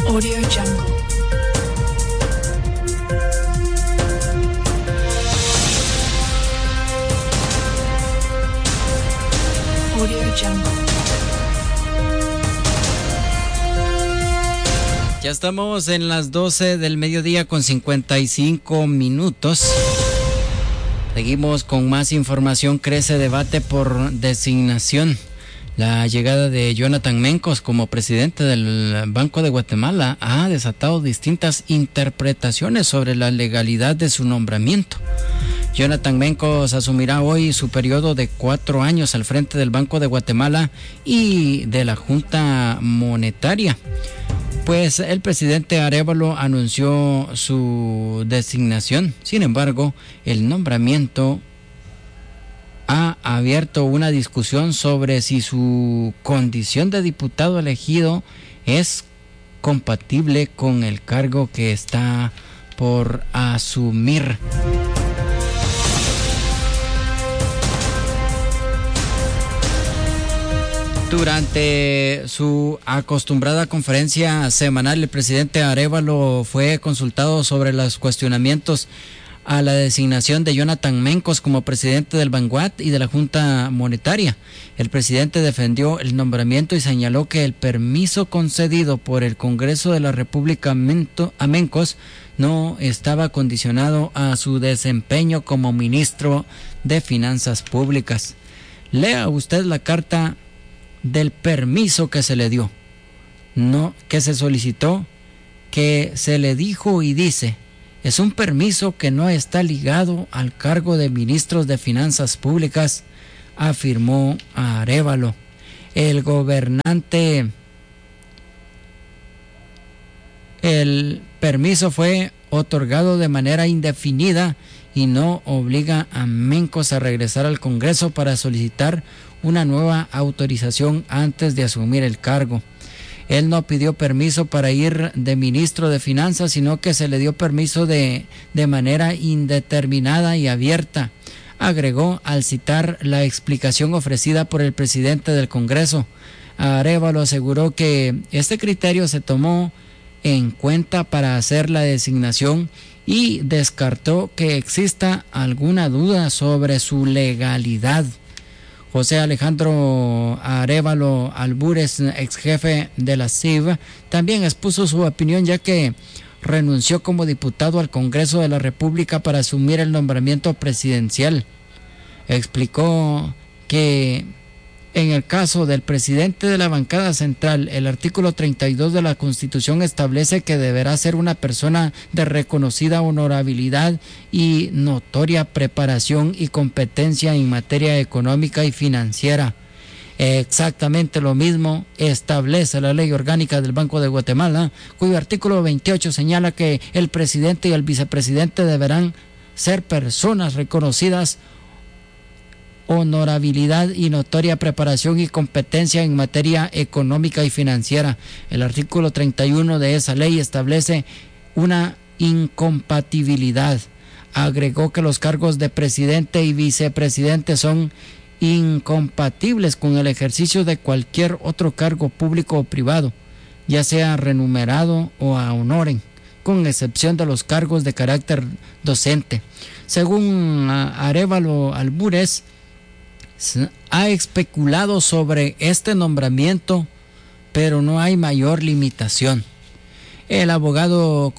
Audio Jungle. Audio Jungle. Ya estamos en las 12 del mediodía con 55 minutos. Seguimos con más información. Crece debate por designación. La llegada de Jonathan Mencos como presidente del Banco de Guatemala ha desatado distintas interpretaciones sobre la legalidad de su nombramiento. Jonathan Mencos asumirá hoy su periodo de 4 años al frente del Banco de Guatemala y de la Junta Monetaria. Pues el presidente Arévalo anunció su designación. Sin embargo, el nombramiento ha abierto una discusión sobre si su condición de diputado elegido es compatible con el cargo que está por asumir. Durante su acostumbrada conferencia semanal, el presidente Arévalo fue consultado sobre los cuestionamientos a la designación de Jonathan Mencos como presidente del Banguat y de la Junta Monetaria. El presidente defendió el nombramiento y señaló que el permiso concedido por el Congreso de la República a Mencos no estaba condicionado a su desempeño como ministro de Finanzas Públicas. Lea usted la carta del permiso que se le dio, no que se solicitó, que se le dijo y dice: es un permiso que no está ligado al cargo de ministros de Finanzas Públicas, afirmó Arévalo. El permiso fue otorgado de manera indefinida y no obliga a Mencos a regresar al Congreso para solicitar una nueva autorización antes de asumir el cargo. Él no pidió permiso para ir de ministro de Finanzas, sino que se le dio permiso de manera indeterminada y abierta, agregó al citar la explicación ofrecida por el presidente del Congreso. Arévalo aseguró que este criterio se tomó en cuenta para hacer la designación y descartó que exista alguna duda sobre su legalidad. José Alejandro Arévalo Albures, ex jefe de la CIV, también expuso su opinión, ya que renunció como diputado al Congreso de la República para asumir el nombramiento presidencial. Explicó que en el caso del presidente de la bancada central, el artículo 32 de la Constitución establece que deberá ser una persona de reconocida honorabilidad y notoria preparación y competencia en materia económica y financiera. Exactamente lo mismo establece la Ley Orgánica del Banco de Guatemala, cuyo artículo 28 señala que el presidente y el vicepresidente deberán ser personas reconocidas honorabilidad y notoria preparación y competencia en materia económica y financiera. El artículo 31 de esa ley establece una incompatibilidad. Agregó que los cargos de presidente y vicepresidente son incompatibles con el ejercicio de cualquier otro cargo público o privado, ya sea remunerado o a honoren, con excepción de los cargos de carácter docente. Según Arévalo Albures, ha especulado sobre este nombramiento, pero no hay mayor limitación. El abogado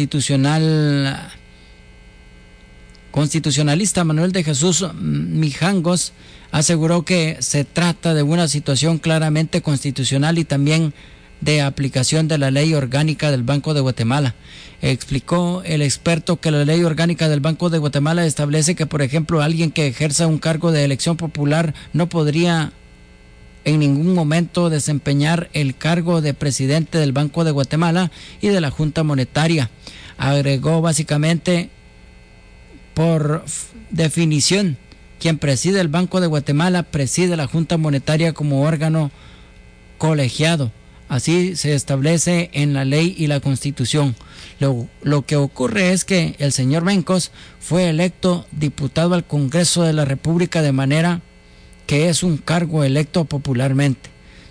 constitucionalista Manuel de Jesús Mijangos aseguró que se trata de una situación claramente constitucional y también de aplicación de la Ley Orgánica del Banco de Guatemala. Explicó el experto que la Ley Orgánica del Banco de Guatemala establece que, por ejemplo, alguien que ejerza un cargo de elección popular no podría en ningún momento desempeñar el cargo de presidente del Banco de Guatemala y de la Junta Monetaria. Agregó básicamente, por definición, quien preside el Banco de Guatemala preside la Junta Monetaria como órgano colegiado. Así se establece en la ley y la Constitución. Lo que ocurre es que el señor Mencos fue electo diputado al Congreso de la República de manera que es un cargo electo popularmente.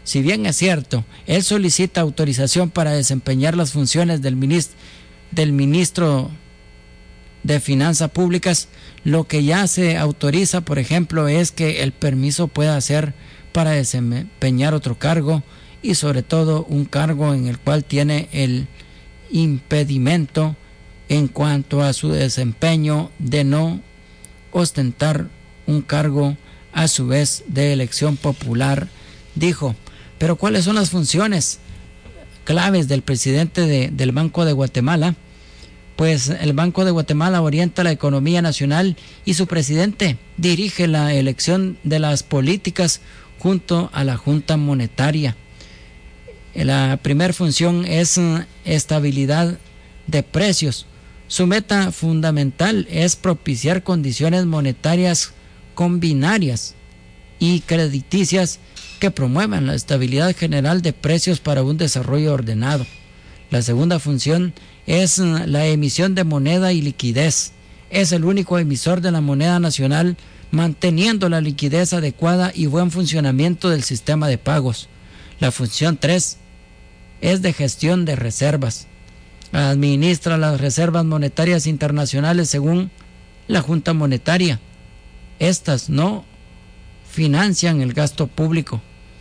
Si bien es cierto, él solicita autorización para desempeñar las funciones del ministro de Finanzas Públicas, lo que ya se autoriza, por ejemplo, es que el permiso pueda ser para desempeñar otro cargo y sobre todo un cargo en el cual tiene el impedimento en cuanto a su desempeño de no ostentar un cargo a su vez de elección popular, dijo. Pero ¿cuáles son las funciones claves del presidente del Banco de Guatemala? Pues el Banco de Guatemala orienta la economía nacional y su presidente dirige la elección de las políticas junto a la Junta Monetaria. La primera función es estabilidad de precios. Su meta fundamental es propiciar condiciones monetarias combinarias y crediticias que promuevan la estabilidad general de precios para un desarrollo ordenado. La segunda función es la emisión de moneda y liquidez. Es el único emisor de la moneda nacional, manteniendo la liquidez adecuada y buen funcionamiento del sistema de pagos. La función 3 es de gestión de reservas. Administra las reservas monetarias internacionales según la Junta Monetaria. Estas no financian el gasto público.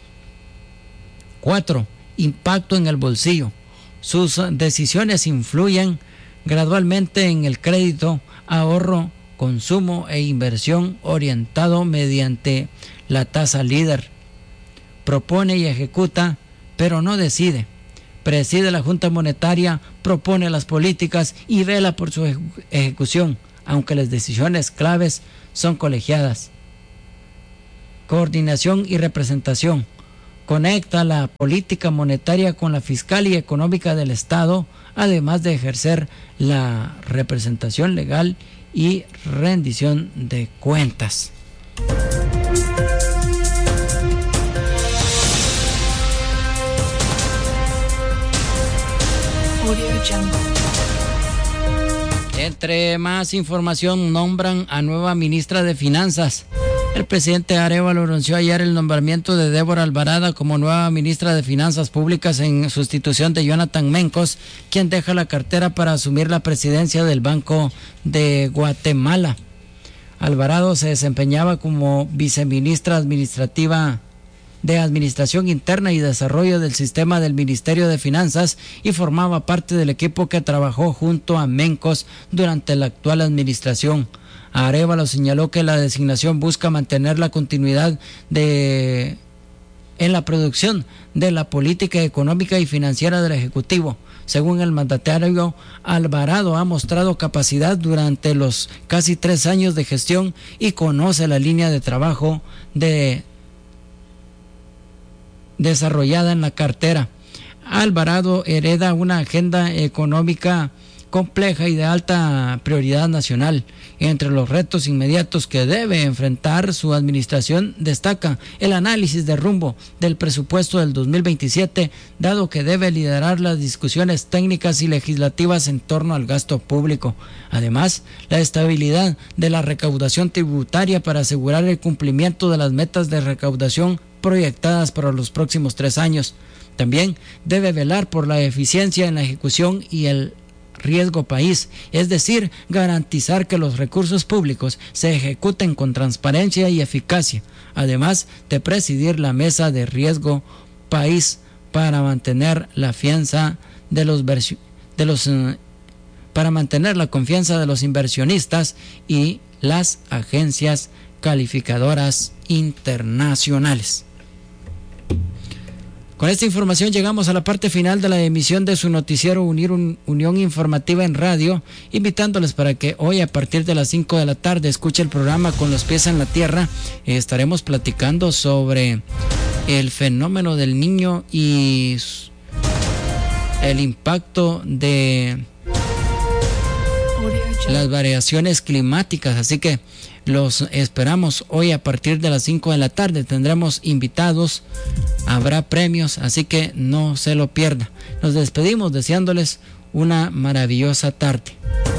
4. Impacto en el bolsillo. Sus decisiones influyen gradualmente en el crédito, ahorro, consumo e inversión orientado mediante la tasa líder. Propone y ejecuta, pero no decide. Preside la Junta Monetaria, propone las políticas y vela por su ejecución, aunque las decisiones claves son colegiadas. Coordinación y representación. Conecta la política monetaria con la fiscal y económica del Estado, además de ejercer la representación legal y rendición de cuentas. Entre más información, nombran a nueva ministra de Finanzas. El presidente Arévalo anunció ayer el nombramiento de Débora Alvarado como nueva ministra de Finanzas Públicas en sustitución de Jonathan Mencos, quien deja la cartera para asumir la presidencia del Banco de Guatemala. Alvarado se desempeñaba como viceministra administrativa de Administración Interna y Desarrollo del Sistema del Ministerio de Finanzas y formaba parte del equipo que trabajó junto a Mencos durante la actual administración. Arévalo señaló que la designación busca mantener la continuidad en la producción de la política económica y financiera del Ejecutivo. Según el mandatario, Alvarado ha mostrado capacidad durante los casi 3 años de gestión y conoce la línea de trabajo desarrollada en la cartera. Alvarado hereda una agenda económica compleja y de alta prioridad nacional. Entre los retos inmediatos que debe enfrentar su administración destaca el análisis de rumbo del presupuesto del 2027, dado que debe liderar las discusiones técnicas y legislativas en torno al gasto público. Además, la estabilidad de la recaudación tributaria para asegurar el cumplimiento de las metas de recaudación proyectadas para los próximos 3 años. También debe velar por la eficiencia en la ejecución y el riesgo país, es decir, garantizar que los recursos públicos se ejecuten con transparencia y eficacia, además de presidir la mesa de riesgo país para mantener la confianza de los inversionistas y las agencias calificadoras internacionales. Con esta información llegamos a la parte final de la emisión de su noticiero Unión Informativa en Radio, invitándoles para que hoy a partir de las 5 de la tarde escuche el programa Con los pies en la tierra. Estaremos platicando sobre el fenómeno del Niño y el impacto de las variaciones climáticas, así que los esperamos hoy a partir de las 5 de la tarde. Tendremos invitados, habrá premios, así que no se lo pierda. Nos despedimos deseándoles una maravillosa tarde.